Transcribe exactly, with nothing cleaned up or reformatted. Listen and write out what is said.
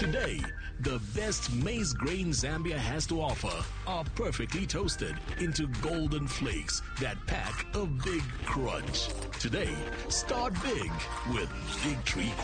Today, the best maize grain Zambia has to offer are perfectly toasted into golden flakes that pack a big crunch. Today, start big with Big Tree